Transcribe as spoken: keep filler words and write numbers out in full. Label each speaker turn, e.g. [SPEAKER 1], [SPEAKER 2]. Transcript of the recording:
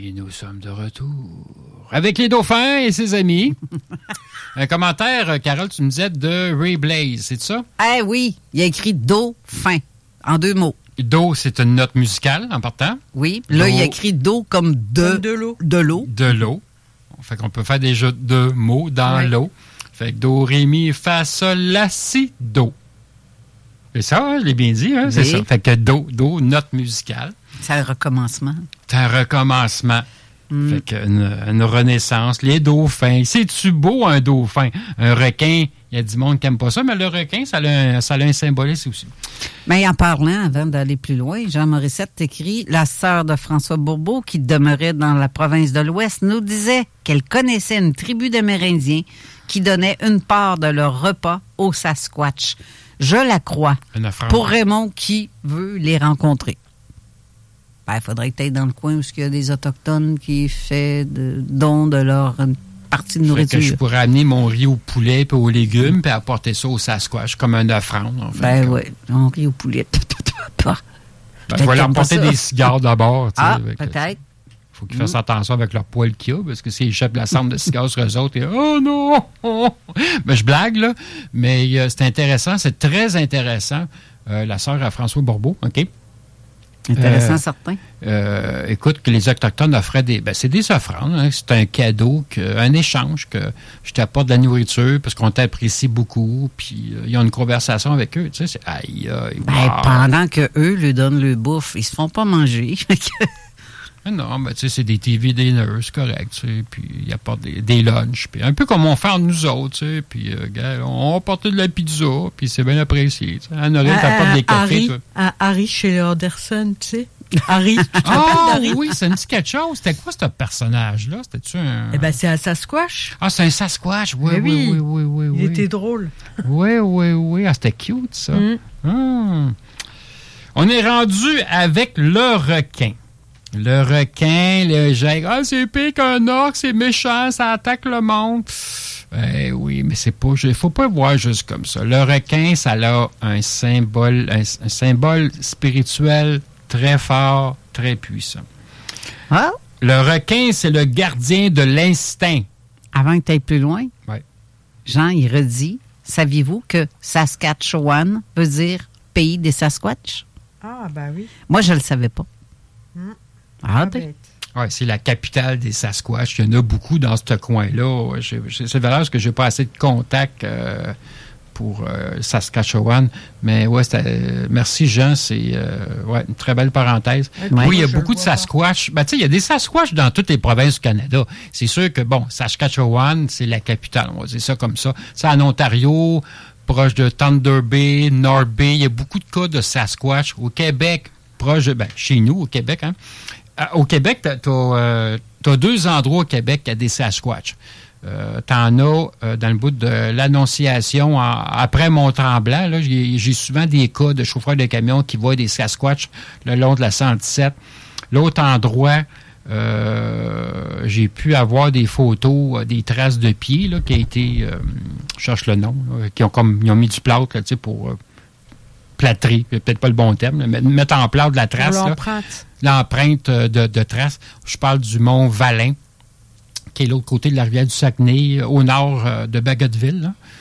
[SPEAKER 1] Et nous sommes de retour avec les dauphins et ses amis. Un commentaire, Carole, tu me disais, de Ray Blaze, c'est ça?
[SPEAKER 2] Eh oui, il a écrit dauphin, en deux mots.
[SPEAKER 1] Do, c'est une note musicale, en partant.
[SPEAKER 2] Oui, là, do. Il a écrit do comme de,
[SPEAKER 3] comme de l'eau.
[SPEAKER 2] De l'eau.
[SPEAKER 1] De l'eau. Fait qu'on peut faire des jeux de mots dans oui. l'eau. Fait que do, ré, mi, fa, sol, la, si, do. C'est ça, hein, je l'ai bien dit, hein? Oui. C'est ça. Fait que do, do, note musicale.
[SPEAKER 2] C'est un recommencement.
[SPEAKER 1] C'est un recommencement. Mm. Fait qu'une une renaissance. Les dauphins. C'est-tu beau, un dauphin? Un requin, il y a du monde qui n'aime pas ça, mais le requin, ça a un, ça a un symbolisme aussi.
[SPEAKER 2] Mais en parlant, avant d'aller plus loin, Jean Morissette écrit « La sœur de François Bourbeau, qui demeurait dans la province de l'Ouest, nous disait qu'elle connaissait une tribu d'Amérindiens qui donnait une part de leur repas aux Sasquatch. Je la crois. Pour Raymond qui veut les rencontrer. » Ben, il faudrait que tu ailles dans le coin où il y a des Autochtones qui font de, don de leur partie de nourriture.
[SPEAKER 1] Que je pourrais amener mon riz au poulet et aux légumes puis apporter ça au Sasquatch comme une offrande. En fait,
[SPEAKER 2] ben oui, mon riz au poulet.
[SPEAKER 1] Ben, je vais leur apporter des cigares d'abord.
[SPEAKER 2] Ah, peut-être.
[SPEAKER 1] Il faut qu'ils fassent mmh. attention avec leur poil qu'il y a, parce que s'ils échappent la cendre de cigares sur eux autres, et, oh non! Oh. Ben, je blague, là. Mais euh, c'est intéressant, c'est très intéressant. Euh, la sœur à François Bourbeau, OK?
[SPEAKER 2] Intéressant, euh, certain.
[SPEAKER 1] Euh, écoute, que les Autochtones offraient des... Ben, c'est des offrandes. Hein, c'est un cadeau, que, un échange que je t'apporte de la nourriture parce qu'on t'apprécie beaucoup. Puis, euh, ils ont une conversation avec eux. Tu sais, c'est... Aïe, aïe,
[SPEAKER 2] ben, wow. Pendant qu'eux lui donnent le bouffe, ils se font pas manger.
[SPEAKER 1] Non, mais tu sais, c'est des T V dinners, c'est correct, tu sais, puis ils apportent des, des lunchs, puis un peu comme on fait entre nous autres, tu sais, puis euh, gars, on apporte de la pizza, puis c'est bien apprécié, tu sais. Anne-Aurélie t'apporte des cafés,
[SPEAKER 3] Harry,
[SPEAKER 1] toi.
[SPEAKER 3] À Harry chez les Anderson, tu sais. Harry, tu te
[SPEAKER 1] ah,
[SPEAKER 3] rappelles d'Harry?
[SPEAKER 1] Oui, ça me dit quelque chose. C'était quoi ce personnage-là? C'était-tu un...
[SPEAKER 3] Eh bien, c'est un Sasquatch.
[SPEAKER 1] Ah, c'est un Sasquatch, oui, oui, oui, oui, oui, oui.
[SPEAKER 3] Il était drôle.
[SPEAKER 1] Oui, oui, oui. Ah, c'était cute, ça. Mm. Ah. On est rendu avec le requin. Le requin, le gègre. Ah, c'est pire qu'un orque, c'est méchant, ça attaque le monde. Eh oui, mais c'est pas. Il faut pas voir juste comme ça. Le requin, ça a un symbole, un, un symbole spirituel très fort, très puissant.
[SPEAKER 2] Ah?
[SPEAKER 1] Le requin, c'est le gardien de l'instinct.
[SPEAKER 2] Avant que tu ailles plus loin,
[SPEAKER 1] oui.
[SPEAKER 2] Jean, il redit, saviez-vous que Saskatchewan veut dire pays des Sasquatch?
[SPEAKER 3] Ah, ben oui.
[SPEAKER 2] Moi, je le savais pas.
[SPEAKER 3] Mmh.
[SPEAKER 2] Ah, ben.
[SPEAKER 1] Oui, c'est la capitale des Sasquatch. Il y en a beaucoup dans ce coin-là. Je, je, c'est vrai que je n'ai pas assez de contacts euh, pour euh, Saskatchewan. Mais ouais, euh, merci Jean, c'est euh, ouais, une très belle parenthèse. Ouais, oui, il y a beaucoup de Sasquatch. Ben, tu sais, il y a des Sasquatch dans toutes les provinces du Canada. C'est sûr que, bon, Saskatchewan, c'est la capitale. On va dire ça comme ça. C'est en Ontario, proche de Thunder Bay, North Bay. Il y a beaucoup de cas de Sasquatch. Au Québec, proche de, ben, chez nous, au Québec, hein. Au Québec, tu as euh, deux endroits au Québec qui a des Sasquatch. Euh, tu en as euh, dans le bout de l'Annonciation, en, après Mont-Tremblant. Là, j'ai, j'ai souvent des cas de chauffeurs de camions qui voient des Sasquatch le long de la cent dix-sept. L'autre endroit, euh, j'ai pu avoir des photos, euh, des traces de pieds là, qui a été, euh, je cherche le nom, là, qui ont comme ils ont mis du plâtre là, pour euh, plâtrer, c'est peut-être pas le bon terme, mais mettre en plâtre de la trace.
[SPEAKER 3] L'empreinte.
[SPEAKER 1] Là, l'empreinte de, de trace. Je parle du mont Valin, qui est l'autre côté de la rivière du Saguenay, au nord euh, de Bagotville. Là.